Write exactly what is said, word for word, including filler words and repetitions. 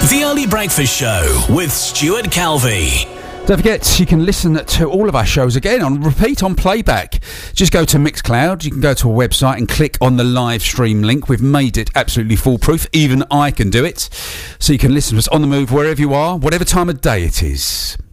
The Early Breakfast Show with Stuart Calvey. Don't forget, you can listen to all of our shows again on repeat, on playback. Just go to Mixcloud, you can go to our website and click on the live stream link. We've made it absolutely foolproof, even I can do it. So you can listen to us on the move wherever you are, whatever time of day it is.